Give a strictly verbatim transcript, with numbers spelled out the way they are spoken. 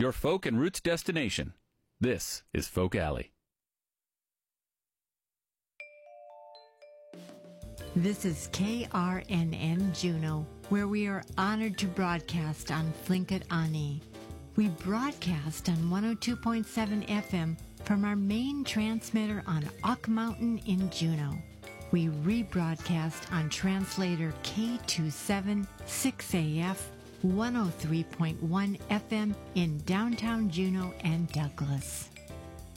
your folk and roots destination. This is Folk Alley. This is K R N N Juneau, where we are honored to broadcast on Tlingit Ani. We broadcast on one oh two point seven F M from our main transmitter on Ock Mountain in Juneau. We rebroadcast on translator K two seven six A F one oh three point one F M in downtown Juneau and Douglas.